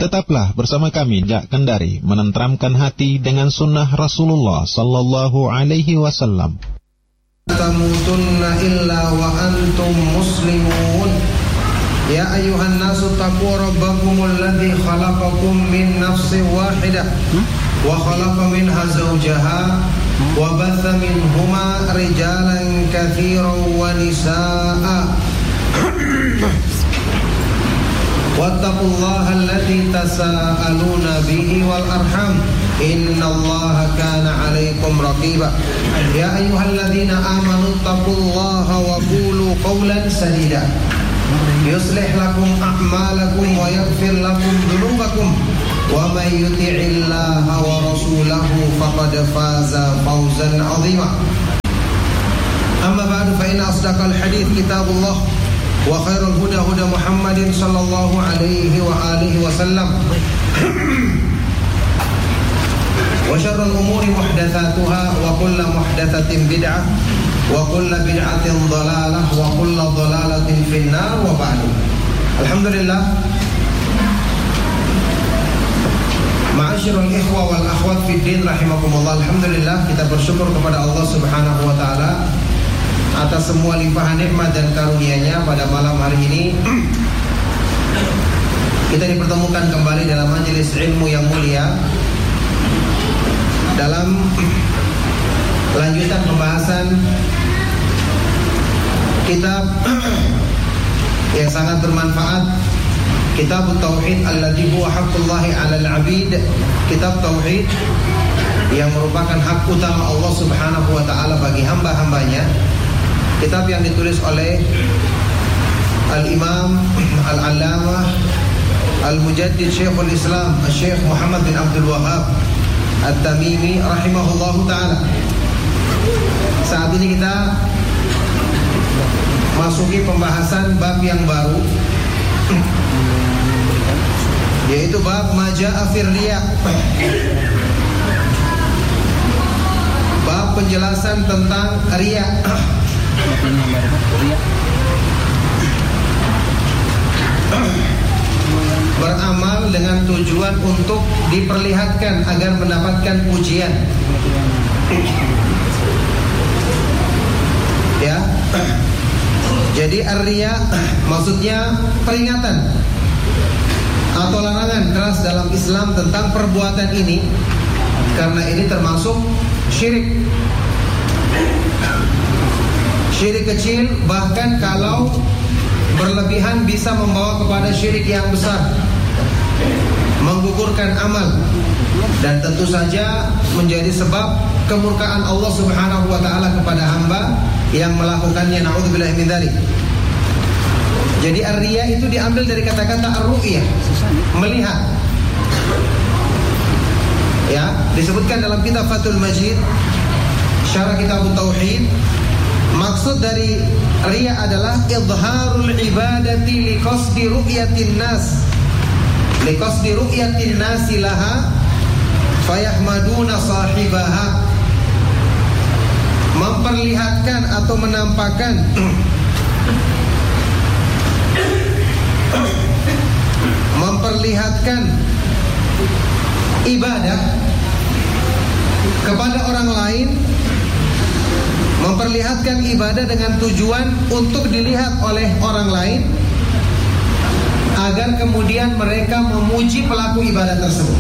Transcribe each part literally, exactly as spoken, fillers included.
Tetaplah bersama kami Jak Kendari menenteramkan hati dengan sunnah Rasulullah sallallahu alaihi wasallam. Tamutunna illa wa antum muslimun. Ya ayuhan nasu taqu rabbakumul ladzi khalaqakum min nafsin wahidah wa khalaqa minha zawjaha wa batha minhuma rijalan katsiran wa nisaa. Wattaqullaha alladzi tasaaluna bihi wal arham innallaha kana 'alaikum raqiba. Ya ayyuhalladzina amanu taqullaha wa qulu qawlan sadida yuslih lakum a'malakum wa yaghfir lakum dhunubakum wa may yuti'illaha wa rasulahu faqad faza fawzan 'azima. Amma ba'du fa inna asdaqal hadits kitabullah wa khairul huda huda Muhammadin sallallahu alaihi wa alihi wasallam wa syarrul umuri muhdatsatuha wa kullu muhdatsatin bid'ah wa kullu bid'atin dhalalah wa kullu dhalalatin finnar wa ba'du. Alhamdulillah, ma'asyiral ikhwa wal akhwat fid din rahimakumullah. Alhamdulillah, kita bersyukur kepada Allah Subhanahu wa taala atas semua limpahan nikmat dan karunia-Nya. Pada malam hari ini kita dipertemukan kembali dalam majelis ilmu yang mulia, dalam lanjutan pembahasan kitab yang sangat bermanfaat, Kitab Tauhid alladzi huwa haqqullahi 'alal 'abid. Kitab tauhid yang merupakan hak utama Allah Subhanahu wa taala bagi hamba-hambanya. Kitab yang ditulis oleh Al-Imam Al-Allamah Al-Mujaddid Syekhul Islam Syekh Muhammad bin Abdul Wahhab At-Tamimi rahimahullahu ta'ala. Saat ini kita masuki pembahasan bab yang baru, yaitu bab Maja'a fir Riya. Bab penjelasan tentang riya. Beramal dengan tujuan untuk diperlihatkan agar mendapatkan pujian. Ya. Jadi ar-riya maksudnya peringatan atau larangan keras dalam Islam tentang perbuatan ini, karena ini termasuk syirik. Syirik kecil, bahkan kalau berlebihan bisa membawa kepada syirik yang besar, menggugurkan amal, dan tentu saja menjadi sebab kemurkaan Allah Subhanahu wa taala kepada hamba yang melakukannya. Na'udzubillah min dzalik. Jadi ar-riya itu diambil dari kata-kata ar-ru'yah, melihat. Ya, disebutkan dalam kitab Fathul Majid, syarah kitab Tauhid. Maksud dari riya adalah idharul ibadati liqasdi ru'yatin nas, liqasdi ru'yatin nasi laha fayahmaduna sahibaha. Memperlihatkan atau menampakkan memperlihatkan ibadah kepada orang lain, memperlihatkan ibadah dengan tujuan untuk dilihat oleh orang lain, agar kemudian mereka memuji pelaku ibadah tersebut.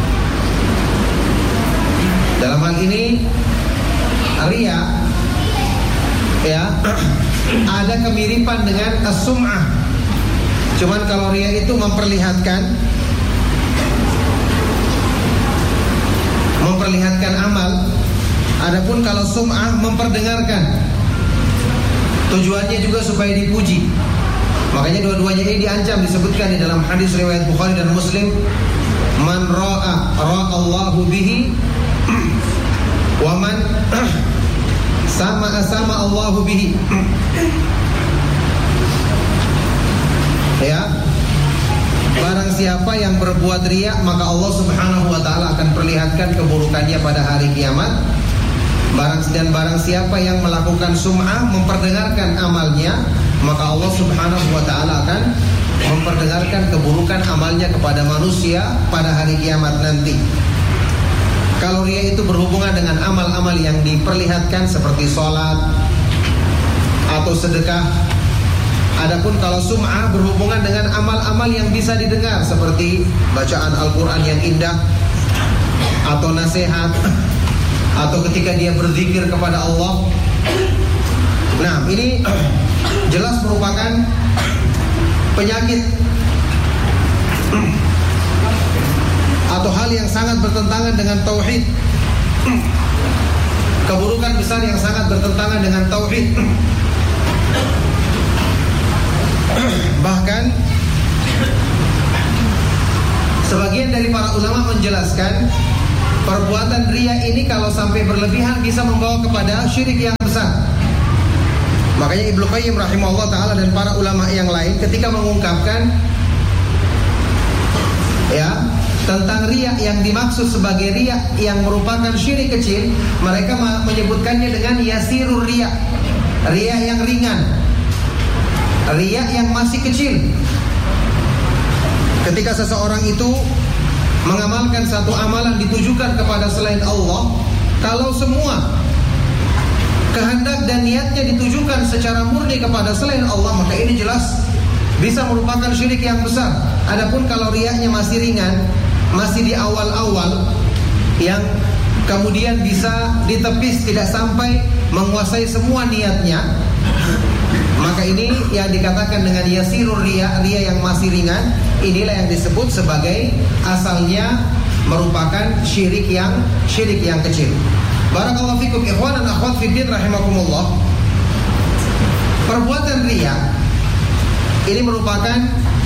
Dalam hal ini riya, ya, ada kemiripan dengan as-sum'ah. Cuman kalau riya itu memperlihatkan memperlihatkan amal. Adapun kalau sum'ah memperdengarkan, tujuannya juga supaya dipuji. Makanya dua-duanya ini diancam, disebutkan di dalam hadis riwayat Bukhari dan Muslim, man ra'a ra'allahu bihi wa man sama sama Allahu bihi. Ya, barang siapa yang berbuat riya, maka Allah Subhanahu wa taala akan perlihatkan keburukannya pada hari kiamat. Barang dan barang siapa yang melakukan sum'ah, memperdengarkan amalnya, maka Allah Subhanahu wa taala akan memperdengarkan keburukan amalnya kepada manusia pada hari kiamat nanti. Kalau riya itu berhubungan dengan amal-amal yang diperlihatkan seperti sholat atau sedekah. Adapun kalau sum'ah berhubungan dengan amal-amal yang bisa didengar seperti bacaan Al-Quran yang indah atau nasihat atau ketika dia berzikir kepada Allah. Nah, ini jelas merupakan penyakit atau hal yang sangat bertentangan dengan tauhid, keburukan besar yang sangat bertentangan dengan tauhid. Bahkan sebagian dari para ulama menjelaskan perbuatan riya ini kalau sampai berlebihan bisa membawa kepada syirik yang besar. Makanya Ibnu Qayyim rahimahullah ta'ala dan para ulama yang lain ketika mengungkapkan ya tentang riya yang dimaksud sebagai riya yang merupakan syirik kecil, mereka menyebutkannya dengan yasirur riya, riya yang ringan, riya yang masih kecil. Ketika seseorang itu mengamalkan satu amalan ditujukan kepada selain Allah, kalau semua kehendak dan niatnya ditujukan secara murni kepada selain Allah, maka ini jelas bisa merupakan syirik yang besar. Adapun kalau riyanya masih ringan, masih di awal-awal, yang kemudian bisa ditepis tidak sampai menguasai semua niatnya, maka ini yang dikatakan dengan yasirur riya, riya yang masih ringan. Inilah yang disebut sebagai asalnya merupakan syirik yang syirik yang kecil. Barakallahu fikum ikhwan dan akhwat fiddin rahimakumullah. Perbuatan riya ini merupakan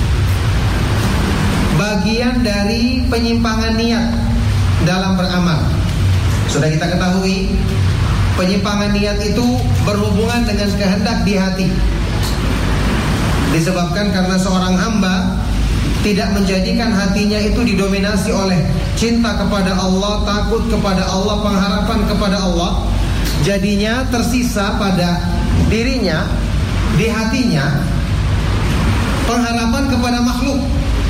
bagian dari penyimpangan niat dalam beramal. Sudah kita ketahui, penyimpangan niat itu berhubungan dengan kehendak di hati. Disebabkan karena seorang hamba tidak menjadikan hatinya itu didominasi oleh cinta kepada Allah, takut kepada Allah, pengharapan kepada Allah, jadinya tersisa pada dirinya, di hatinya, pengharapan kepada makhluk.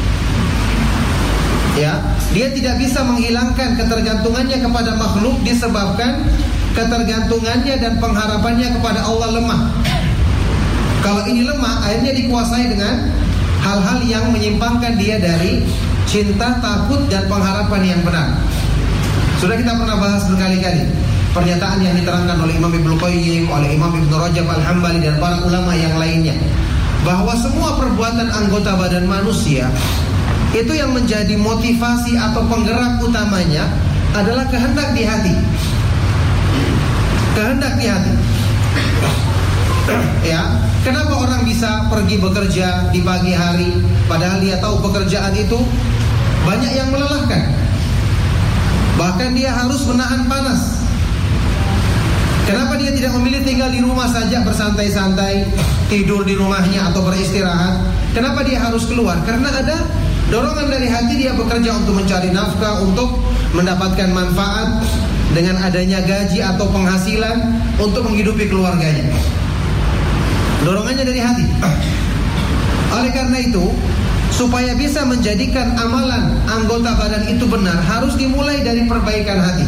Ya, dia tidak bisa menghilangkan ketergantungannya kepada makhluk disebabkan ketergantungannya dan pengharapannya kepada Allah lemah. Kalau ini lemah, akhirnya dikuasai dengan hal-hal yang menyimpangkan dia dari cinta, takut, dan pengharapan yang benar. Sudah kita pernah bahas berkali-kali pernyataan yang diterangkan oleh Imam Ibnu Qayyim, oleh Imam Ibnu Rajab Al-Hambali dan para ulama yang lainnya, bahwa semua perbuatan anggota badan manusia itu yang menjadi motivasi atau penggerak utamanya adalah kehendak di hati. Kehendak di hati. Ya, kenapa orang bisa pergi bekerja di pagi hari padahal dia tahu pekerjaan itu banyak yang melelahkan, bahkan dia harus menahan panas. Kenapa dia tidak memilih tinggal di rumah saja bersantai-santai, tidur di rumahnya atau beristirahat? Kenapa dia harus keluar? Karena ada dorongan dari hati dia bekerja untuk mencari nafkah, untuk mendapatkan manfaat dengan adanya gaji atau penghasilan untuk menghidupi keluarganya. Dorongannya dari hati. Oleh karena itu, supaya bisa menjadikan amalan anggota badan itu benar, harus dimulai dari perbaikan hati.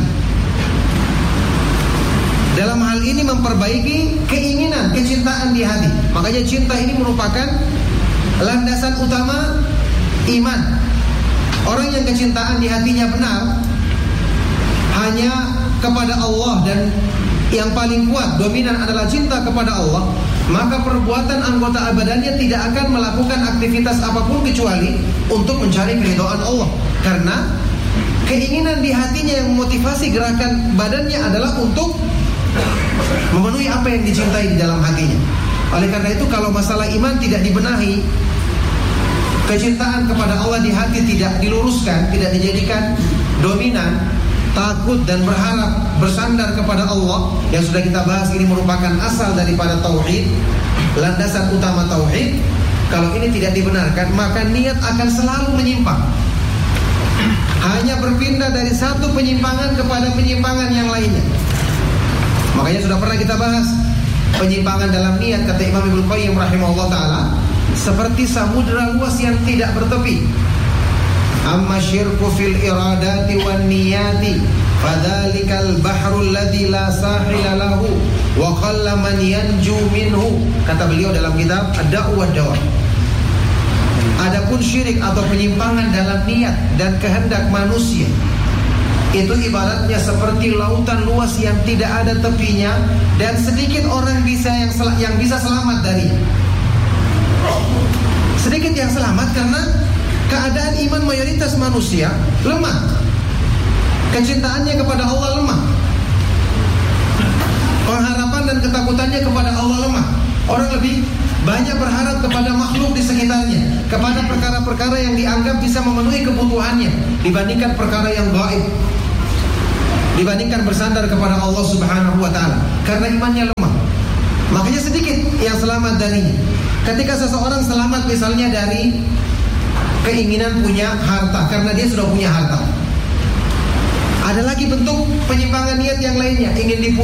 Dalam hal ini memperbaiki keinginan, kecintaan di hati. Makanya cinta ini merupakan landasan utama iman. Orang yang kecintaan di hatinya benar hanya kepada Allah dan yang paling kuat, dominan adalah cinta kepada Allah, maka perbuatan anggota badannya tidak akan melakukan aktivitas apapun kecuali untuk mencari keridhaan Allah. Karena keinginan di hatinya yang memotivasi gerakan badannya adalah untuk memenuhi apa yang dicintai di dalam hatinya. Oleh karena itu, kalau masalah iman tidak dibenahi, kecintaan kepada Allah di hati tidak diluruskan, tidak dijadikan dominan, takut dan berharap bersandar kepada Allah, yang sudah kita bahas ini merupakan asal daripada tauhid, landasan utama tauhid. Kalau ini tidak dibenarkan, maka niat akan selalu menyimpang, hanya berpindah dari satu penyimpangan kepada penyimpangan yang lainnya. Makanya sudah pernah kita bahas, Penyimpangan dalam niat, kata Imam Ibnu Qayyim rahimahullah ta'ala, seperti samudra luas yang tidak bertepi. Amma syirku fil iradati wan niyati fadzalikal bahrul ladzi la sahila lahu wa qalla man yanju minhu. Kata beliau dalam kitab Ad-Da'u wad-Dawa. Adapun syirik atau penyimpangan dalam niat dan kehendak manusia, itu ibaratnya seperti lautan luas yang tidak ada tepinya, dan sedikit orang bisa yang sel- yang bisa selamat dari. Sedikit yang selamat karena keadaan iman mayoritas manusia lemah. Kecintaannya kepada Allah lemah. Pengharapan dan ketakutannya kepada Allah lemah. Orang lebih banyak berharap kepada makhluk di sekitarnya, kepada perkara-perkara yang dianggap bisa memenuhi kebutuhannya, dibandingkan perkara yang gaib, dibandingkan bersandar kepada Allah Subhanahu wa ta'ala. Karena imannya lemah, makanya sedikit yang selamat darinya. Ketika seseorang selamat misalnya dari keinginan punya harta, karena dia sudah punya harta. Ada lagi bentuk penyimpangan niat yang lainnya, ingin dipuji